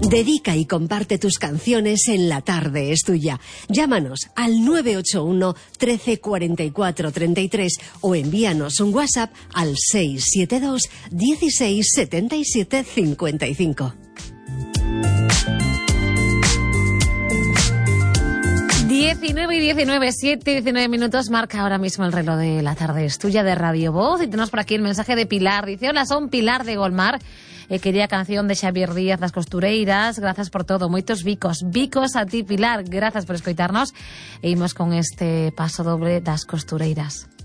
Dedica y comparte tus canciones en La Tarde es Tuya. Llámanos al 981 13 44 33 o envíanos un WhatsApp al 672 16 77 55. 19:19, 7:19 minutos, marca ahora mismo el reloj de La Tarde es Tuya de Radio Voz. Y tenemos por aquí el mensaje de Pilar. Dice: hola, son Pilar de Golmar. Quería canción de Xavier Díaz, Las Costureiras. Gracias por todo, moitos bicos. Bicos a ti, Pilar, gracias por escoitarnos. E imos con este paso doble das Costureiras.